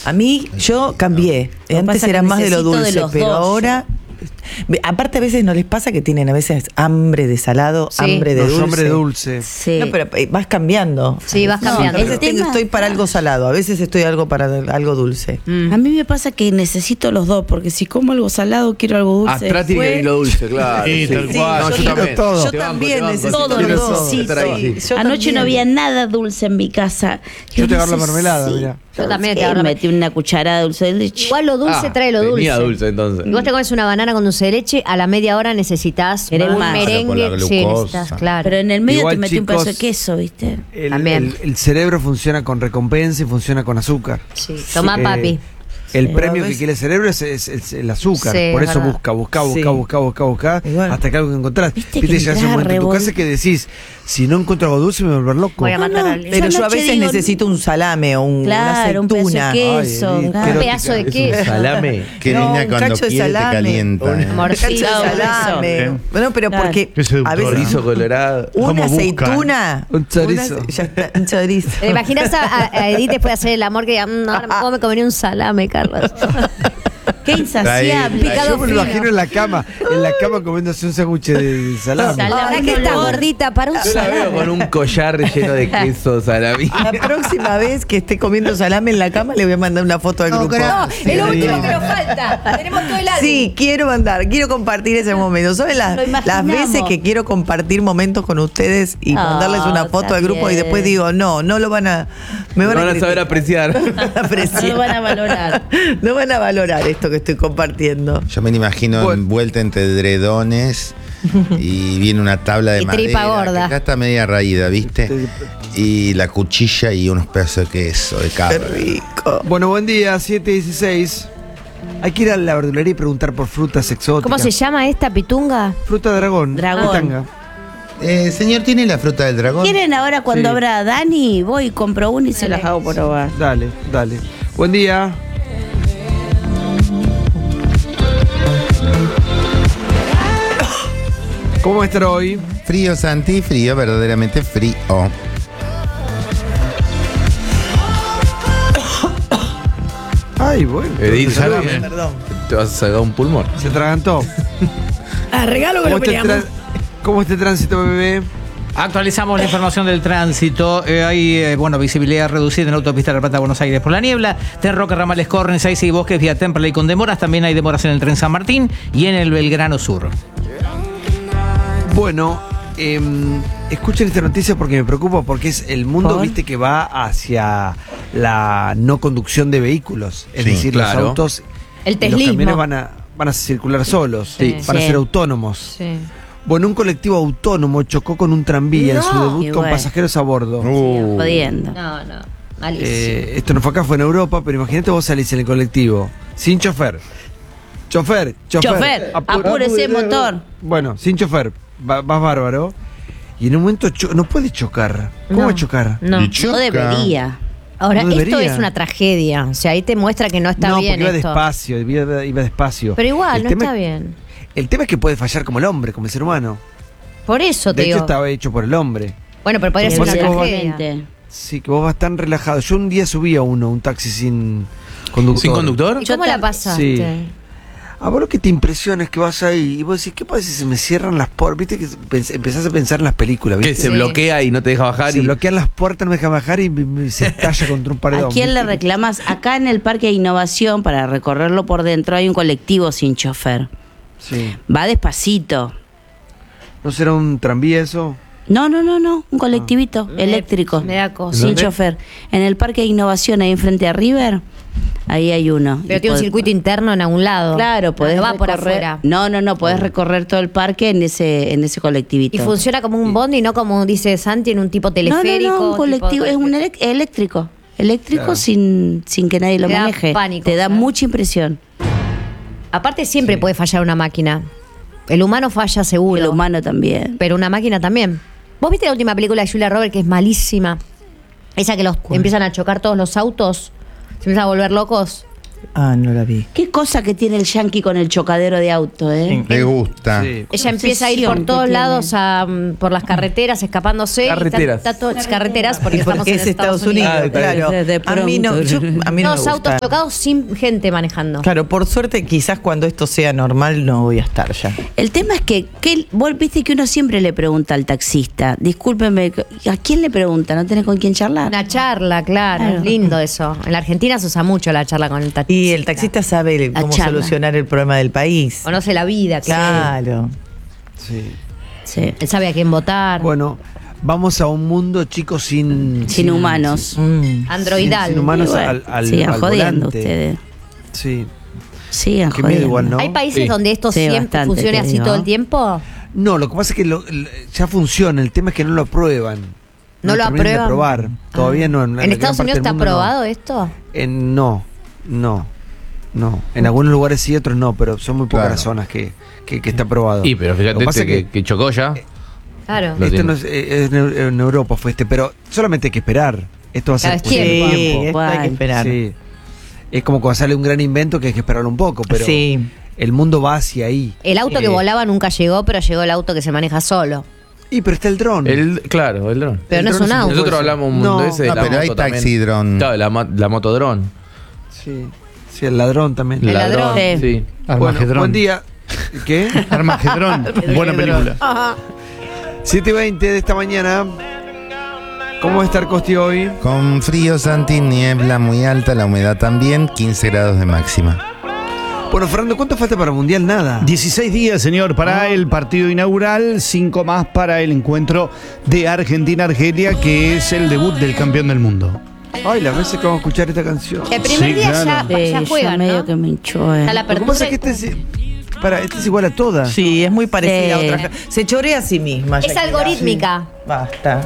A mí, yo cambié. Antes era más de lo dulce, pero ahora... Aparte a veces no les pasa que tienen a veces hambre de salado, hambre de dulce. Hambre dulce. Sí. No, pero vas cambiando. Sí, vas cambiando. A veces estoy para algo salado, a veces estoy para algo dulce. A mí me pasa que necesito los dos, porque si como algo salado, quiero algo dulce. Atrás tiene que venir lo dulce, claro. Sí, tal cual. No, yo también. todo. Yo también necesito Todo los dos. necesito. Yo Anoche también. no había nada dulce en mi casa. Yo te agarro la mermelada, mira. Yo también te agarro. Metí una cucharada de dulce de leche. Igual lo dulce trae lo dulce. Tenía dulce entonces. Y vos te comes una banana con dulce de leche, a la media hora necesitas Querés un más. merengue. Por la Sí, glucosa. necesitas, claro. Pero en el medio Igual, te metí un chicos, pedazo de queso, ¿viste? También. El cerebro funciona con recompensa y funciona con azúcar. Sí. Tomá, papi. El Sí. premio A que veces- quiere el cerebro es el azúcar. Sí, Por es eso verdad. busca, Igual. hasta que algo que encontrás. Viste que llegas a un momento en tu entrás casa que decís, si no encuentro algo dulce me voy a volver loco. Voy a matar a alguien. Pero yo a anoche veces digo, necesito un salame o una Claro, un pedazo de aceituna. queso. Ay, claro. Un pedazo de queso. Salame. Que No, niña un cuando cacho de quiere te salame. calienta. Un cacho de Morcilla, salame. queso. Bueno, pero Claro. porque Qué seductor, a veces Chorizo colorado. una ¿Cómo buscan? aceituna. Un chorizo. Ya está, un chorizo. ¿Te imaginas a Edith después de hacer el amor que diga, ahora ¿cómo me comería un salame, Carlos? Qué insaciable. Picado Yo me lo fino. imagino en la cama comiéndose un sándwich de salame. Salame. Ahora que está gordita para un Yo la veo salame. con un collar lleno de queso salami. La próxima vez que esté comiendo salame en la cama le voy a mandar una foto al grupo. No, es lo último que nos falta. Tenemos todo el álbum. Sí, quiero compartir ese momento. ¿Saben Lo las imaginamos. veces que quiero compartir momentos con ustedes y mandarles una foto al grupo y también. después digo, no lo van a... Me No van van a saber criticar. apreciar. No van a apreciar. No lo van a valorar. No van a valorar esto que estoy compartiendo. Yo me lo imagino Bueno. envuelta entre edredones y viene una tabla de Y madera tripa gorda. que ya está media raída, ¿viste? Y la cuchilla y unos pedazos de queso, de Qué cabra. rico. Bueno, buen día, 7:16. Hay que ir a la verdulería y preguntar por frutas exóticas. ¿Cómo se llama esta pitunga? Fruta dragón. Dragón. Pitanga. Señor, ¿tiene la fruta del dragón? ¿Quieren ahora cuando Sí. abra Dani? Voy y compro una y se las hago probar. Dale. Buen día. ¿Cómo va a estar hoy? Frío, Santi, frío, verdaderamente frío. Ay, bueno. Edith, Salame. Perdón. te vas a sacar un pulmón. Se atragantó. Regalo ¿Cómo está el tránsito, bebé? Actualizamos la información del tránsito. Hay visibilidad reducida en la autopista de La Plata a Buenos Aires por la niebla. Ten Roque, Ramales Cornes, Saiza y Bosques, vía Temperley con demoras. También hay demoras en el tren San Martín y en el Belgrano Sur. Bueno, escuchen esta noticia porque me preocupa, porque es el mundo, ¿Por? viste, que va hacia la no conducción de vehículos. Es Sí, decir, claro. los autos El y los teslismo. camiones van a circular solos, Sí. van a Sí. ser autónomos. Sí. Bueno, un colectivo autónomo chocó con un tranvía en su No. debut Y con bueno. pasajeros a bordo. Jodiendo. No. Malísimo. Esto no fue acá, fue en Europa, pero imagínate vos salís en el colectivo, sin chofer. Chofer. Chofer, apúrese, motor. Bueno, sin chofer, vas bárbaro. Y en un momento no puede chocar. ¿Cómo No. va a chocar? No. Y No choca. debería. Ahora, No esto debería. es una tragedia. O sea, ahí te muestra que no está no, bien porque iba esto. despacio, iba despacio. Pero igual, El no tema está es- bien. El tema es que puede fallar como el hombre, como el ser humano. Por eso te De hecho, digo. estaba hecho por el hombre. Bueno, pero podría ser una tragedia. Evidentemente. Sí, que vos vas tan relajado. Yo un día subí a un taxi sin conductor. ¿Sin conductor? ¿Y cómo la pasaste? Sí. A vos lo que te impresiona es que vas ahí y vos decís, ¿qué pasa si se me cierran las puertas? Viste que empezás a pensar en las películas, Que ¿viste? se Sí. bloquea y no te deja bajar. Se y bloquean las puertas, no me dejan bajar y se estalla contra un paredón. ¿A quién le ¿viste? reclamas? Acá en el Parque de Innovación, para recorrerlo por dentro, hay un colectivo sin chofer. Sí. Va despacito. ¿No será un tranvía eso? No, un colectivito eléctrico. Me da cosa. Sin ¿Dónde? chofer. En el Parque de Innovación, ahí enfrente a River, ahí hay uno. Pero Y tiene un podés- circuito interno en algún lado. Claro, podés No va por recorrer. afuera. No, podés recorrer todo el parque en ese colectivito. Y funciona como un bondi, no como dice Santi, en un tipo teleférico. No, un colectivo, tipo- es un eléctrico. Eléctrico Claro. sin que nadie lo Te da maneje. pánico, Te da ¿sabes? mucha impresión. Aparte siempre puede fallar una máquina. El humano falla seguro. El humano también. Pero una máquina también. ¿Vos viste la última película de Julia Roberts que es malísima? Esa que los empiezan a chocar todos los autos, se empiezan a volver locos. Ah, no la vi. Qué cosa que tiene el yankee con el chocadero de auto, ¿eh? Le gusta. Sí. Ella empieza a ir por obsesión todos que lados, por las carreteras, escapándose. Carreteras. Carreteras, porque estamos Porque en es Estados Unidos, Ah, está bien. claro. De A mí no, a mí no me Dos gusta. autos chocados sin gente manejando. Claro, por suerte, quizás cuando esto sea normal no voy a estar ya. El tema es que vos viste que uno siempre le pregunta al taxista, discúlpeme, ¿a quién le pregunta? ¿No tenés con quién charlar? Una charla, claro, Claro. es lindo eso. En la Argentina se usa mucho la charla con el taxista. Y el taxista sabe La cómo charla. solucionar el problema del país. Conoce la vida, Claro. Sí. Sí. Él sabe a quién votar. Bueno, vamos a un mundo, chicos, sin Sin humanos. Androidal. sin humanos Y bueno, al sigan al jodiendo volante. ustedes. Sí. Sigan Qué miedo jodiendo. igual, ¿no? ¿Hay países Sí. donde esto Sí, siempre bastante, funcione te así digo. todo el tiempo? No, lo que pasa es que ya funciona, el tema es que no lo aprueban. ¿No lo terminan de aprueban? aprobar. Todavía no. ¿En la gran Estados parte Unidos del está mundo no. aprobado esto? No. En algunos lugares sí, otros no, pero son muy pocas Claro. las zonas que está aprobado. Y pero Lo que fíjate pasa que chocó ya. Claro. Lo esto tiene. no es en Europa fue pero solamente hay que esperar. Esto va a ser Claro, es tiempo. Sí, tiempo. esto hay que esperar. Sí. Es como cuando sale un gran invento que hay que esperarlo un poco, pero Sí. el mundo va hacia ahí. El auto que volaba nunca llegó, pero llegó el auto que se maneja solo. Y pero está el dron. Claro, el dron. Pero El no es dron un es auto. Nosotros hablamos un mundo No, ese de no, la pero hay moto también. taxi dron. Claro, la motodrón. Sí, el ladrón también. El ladrón. Sí. Bueno, Armagedrón. buen día. ¿Qué? Armagedrón. Buena película. 7:20 de esta mañana. ¿Cómo va a estar Costi hoy? Con frío, Santi, niebla muy alta, la humedad también, 15 grados de máxima. Bueno, Fernando, ¿cuánto falta para el Mundial? Nada. 16 días, señor, para el partido inaugural, 5 más para el encuentro de Argentina-Argelia, que es el debut del campeón del mundo. Ay, las veces que vamos a escuchar esta canción. El primer Sí, día claro. ya Yo juegan, medio ¿no? que me hinchó, Está la Lo que pasa es apertura. que este es igual a todas. Sí, es muy parecida Sí. a otra. Se chorea a sí misma. Es Shakira. algorítmica. Basta.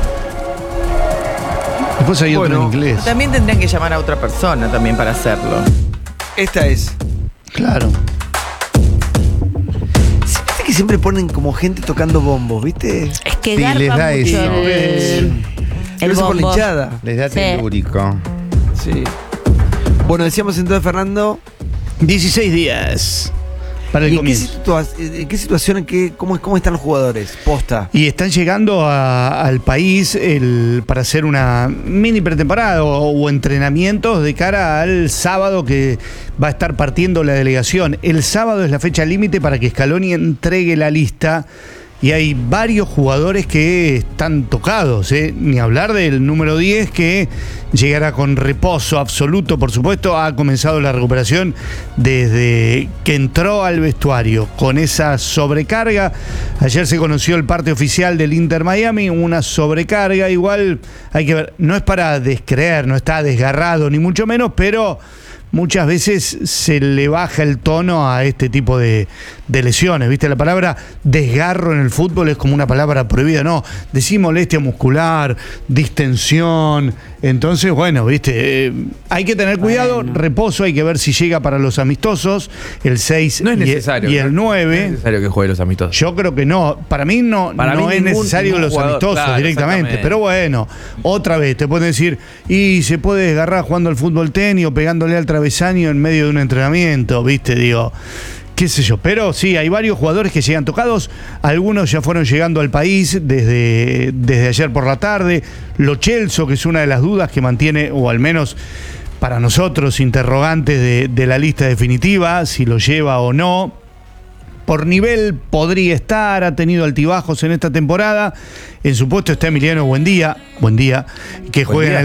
Después hay otro en Bueno, inglés. También tendrían que llamar a otra persona también para hacerlo. Esta es. Claro. Viste que siempre ponen como gente tocando bombos, ¿viste? Es que Sí, garpa les da mucho eso. el Pero eso por la bombo. hinchada. Les da Sí. telúrico. Sí. Bueno, decíamos entonces, Fernando. 16 días para el ¿Y en qué, comienzo. en qué situación, cómo están los jugadores? Posta. Y están llegando al país para hacer una mini pretemporada o entrenamientos de cara al sábado que va a estar partiendo la delegación. El sábado es la fecha límite para que Scaloni entregue la lista. Y hay varios jugadores que están tocados, ¿eh? Ni hablar del número 10 que llegará con reposo absoluto, por supuesto. Ha comenzado la recuperación desde que entró al vestuario con esa sobrecarga. Ayer se conoció el parte oficial del Inter Miami, una sobrecarga. Igual hay que ver, no es para descreer, no está desgarrado ni mucho menos, pero muchas veces se le baja el tono a este tipo de lesiones, ¿viste? La palabra desgarro en el fútbol es como una palabra prohibida, no, decís molestia muscular, distensión, entonces, bueno, ¿viste? Hay que tener cuidado, reposo, hay que ver si llega para los amistosos, el 6 No es necesario. y el No 9. es necesario que juegue los amistosos. Yo creo que no. Para mí no, Para no mí es ningún necesario los jugador, amistosos claro, directamente. exactamente. Pero bueno, otra vez te pueden decir, y se puede desgarrar jugando al fútbol tenis o pegándole al travesaño en medio de un entrenamiento, ¿viste? Digo, qué sé yo. Pero sí, hay varios jugadores que llegan tocados. Algunos ya fueron llegando al país desde ayer por la tarde. Lo Celso, que es una de las dudas que mantiene, o al menos para nosotros, interrogantes de la lista definitiva, si lo lleva o no. Por nivel podría estar, ha tenido altibajos en esta temporada. En su puesto está Emiliano Buendía, que juega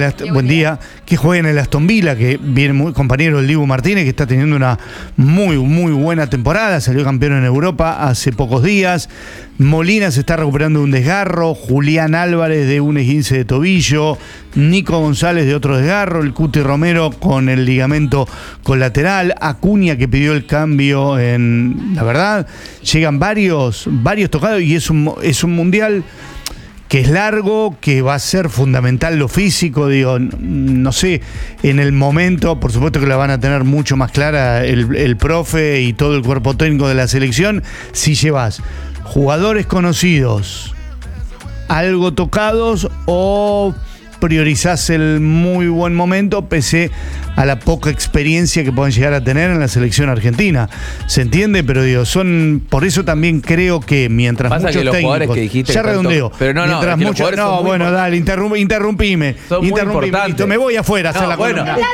en el Aston Villa, que viene muy compañero del Dibu Martínez, que está teniendo una muy, muy buena temporada. Salió campeón en Europa hace pocos días. Molina se está recuperando de un desgarro. Julián Álvarez de un esguince de tobillo. Nico González de otro desgarro. El Cuti Romero con el ligamento colateral. Acuña, que pidió el cambio la verdad. Llegan varios tocados y es un mundial que es largo, que va a ser fundamental lo físico, digo, no sé, en el momento, por supuesto que la van a tener mucho más clara el profe y todo el cuerpo técnico de la selección, si llevas jugadores conocidos, algo tocados o priorizás el muy buen momento pese a la poca experiencia que pueden llegar a tener en la selección argentina. ¿Se entiende? Pero digo, por eso también creo que mientras Pasa muchos que los jugadores técnicos, que dijiste ya que tanto- redondeo, pero no, mientras es que los muchos, jugadores son muy bueno, dale, interrumpime, Son muy importantes. listo, me voy afuera a hacer No, la bueno. columna.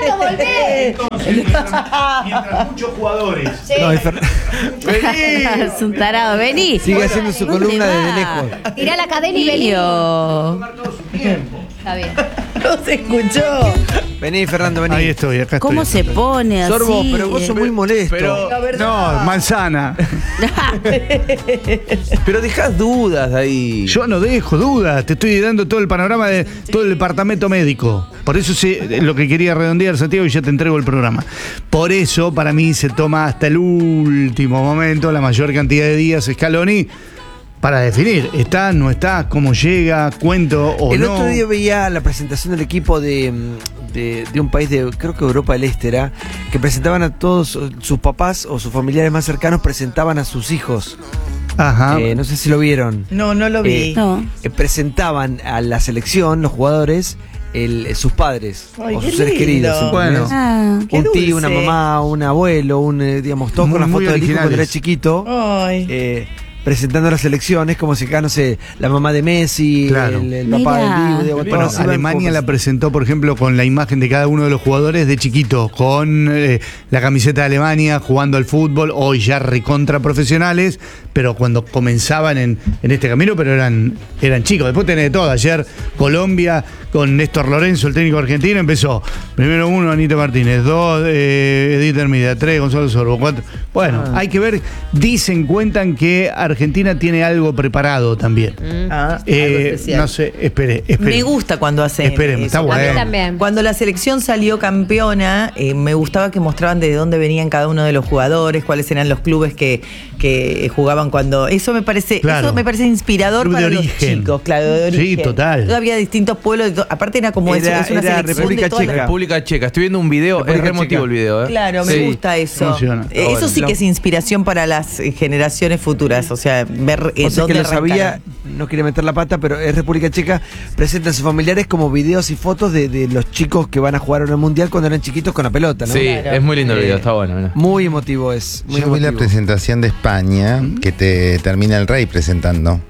Mientras muchos jugadores. No, es Fer- Es un tarado, vení. Sigue haciendo su ¿Dónde columna va? desde lejos. Tirá la cadena y vení. Lío. Está bien. No se escuchó. Vení, Fernando, vení. Ahí estoy, acá ¿Cómo estoy. se pone así? Sorbo, pero vos sos muy molesto. Pero, No, manzana. pero dejás dudas ahí. Yo no dejo dudas, te estoy dando todo el panorama de todo el departamento médico. Por eso sé lo que quería redondear, Santiago, y ya te entrego el programa. Por eso, para mí, se toma hasta el último momento la mayor cantidad de días Scaloni para definir, ¿está, no está, cómo llega, cuento o El no? otro día veía la presentación del equipo de un país de, creo que Europa del Este era, que presentaban a todos sus papás o sus familiares más cercanos, presentaban a sus hijos. Ajá. No sé si lo vieron. No, no lo vi. No. Presentaban a la selección, los jugadores, sus padres Ay, o qué sus seres lindo. queridos. ¿entendés? Bueno. Ah. Qué Un tío, una dulce. mamá, un abuelo, digamos, todos con la Muy foto del hijo cuando era originales. chiquito. Ay. Presentando las selecciones, como si acá, no sé, la mamá de Messi, Claro. el papá Mirá. del Dibu, digamos, Bueno, todos iban Alemania como- la presentó, por ejemplo, con la imagen de cada uno de los jugadores de chiquito, con la camiseta de Alemania, jugando al fútbol, hoy ya recontra profesionales, pero cuando comenzaban en este camino, pero eran chicos. Después tenés de todo. Ayer Colombia, con Néstor Lorenzo, el técnico argentino, empezó. Primero 1, Anita Martínez, 2, Edith Hermida, 3, Gonzalo Sorbo, 4. Bueno, hay que ver, cuentan que Argentina tiene algo preparado también. Ah, algo especial. No sé, espere. Me gusta cuando hacen Esperen, está eso. bueno. A mí también. Cuando la selección salió campeona, me gustaba que mostraban de dónde venían cada uno de los jugadores, cuáles eran los clubes que jugaban cuando. Eso me parece, Claro. eso me parece inspirador Club de para los origen. chicos, claro, de Sí, origen. total. Había distintos pueblos, aparte era como eso, Era- es una era selección República de todas Checa. las- República Checa. Estoy viendo un video, República es re emotivo Checa. el video, ¿eh? Claro, Sí. me gusta eso. Emociona. Eso sí que es inspiración para las generaciones futuras, o sea, ver O sea que dónde lo sabía, arrancaron. no quería meter la pata, pero es República Checa, presentan a sus familiares como videos y fotos de los chicos que van a jugar en el Mundial cuando eran chiquitos con la pelota, ¿no? Sí, es muy lindo el video, está bueno. Mirá. Muy emotivo es. Muy Yo vi la emotivo. presentación de España, que te termina el rey presentando.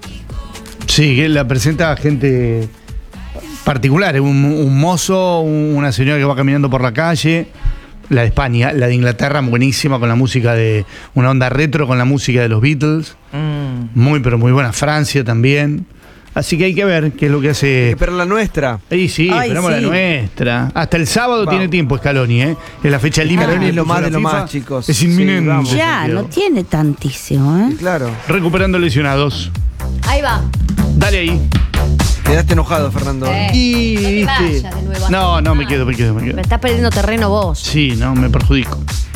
Sí, que la presenta gente particular, un mozo, una señora que va caminando por la calle. La de España, la de Inglaterra, buenísima con la música de una onda retro con la música de los Beatles. Muy, pero muy buena. Francia también. Así que hay que ver qué es lo que hace. Pero la nuestra. Ahí sí, Ay, esperamos sí. la nuestra. Hasta el sábado Vamos. tiene tiempo Scaloni, ¿eh? Es la fecha límite. Scaloni que es lo puso más la de lo FIFA. más, chicos. Es Sí, inminente. vamos. Ya, Santiago. no tiene tantísimo, ¿eh? Claro. Recuperando lesionados. Ahí va. Dale ahí. Quedaste enojado, Fernando. Y, No te viste. vayas de nuevo. No, me quedo. Me estás perdiendo terreno vos. Sí, no, me perjudico.